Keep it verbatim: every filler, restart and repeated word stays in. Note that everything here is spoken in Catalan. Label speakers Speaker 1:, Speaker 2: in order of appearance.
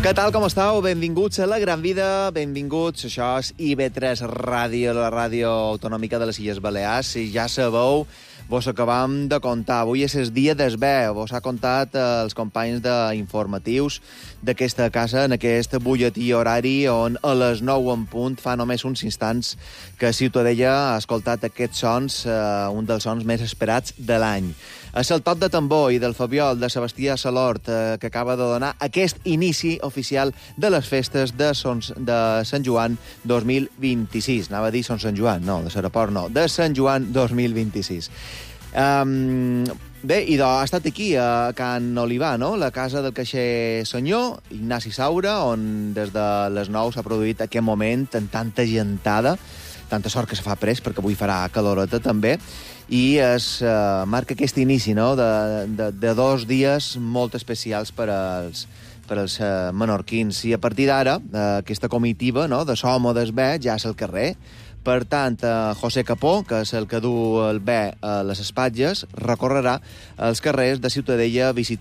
Speaker 1: Què tal, com estàu? Benvinguts a La Gran Vida, benvinguts. Això és I V tres Ràdio, la ràdio autonòmica de les Illes Balears. Si ja sabeu, vos acabam de contar. Avui és el dia del bé. Vos ha contat els companys d'informatius d'aquesta casa en aquest butlletí horari on a les nou en punt fa només uns instants que Ciutadella ha escoltat aquests sons, eh, un dels sons més esperats de l'any. És el toc de tambor i del Fabiol de Sebastià Salort eh, que acaba de donar aquest inici oficial de les festes de, Sons, de Sant Joan dos mil vint-i-sis. Anava a dir Son Sant Joan, no, de l'aeroport no, de Sant Joan dos mil vint-i-sis. Um, bé, i ha estat aquí, a Can Olivar, no? La casa del caixer senyor, Ignasi Saura, on des de les nou s'ha produït aquest moment en tanta gentada, tanta sort que se fa pres, perquè avui farà caloreta també, i es uh, marca aquest inici, no?, de, de, de dos dies molt especials per als, per als uh, menorquins. I a partir d'ara, uh, aquesta comitiva, no?, de som o des bé, ja és al carrer. Per tant, uh, José Capó, que és el que du el bé a les espatlles, recorrerà els carrers de Ciutadella visitant